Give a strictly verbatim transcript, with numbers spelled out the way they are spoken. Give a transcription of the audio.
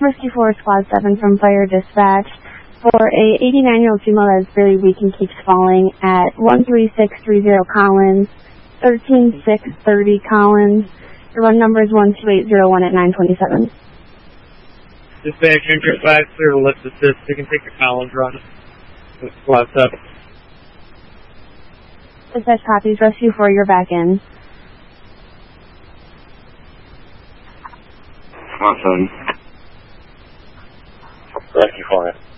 Rescue four, Squad seven from Fire Dispatch. For a eighty-nine-year-old female that is very weak and keeps falling at one three six three zero Collins, thirteen six thirty Collins. The run number is one two eight zero one at nine twenty-seven. Dispatch, enter five, clear to lift assist. You can take the Collins run. Squad seven. Dispatch copies. Rescue four, you're back in. Squad seven. Rescue four.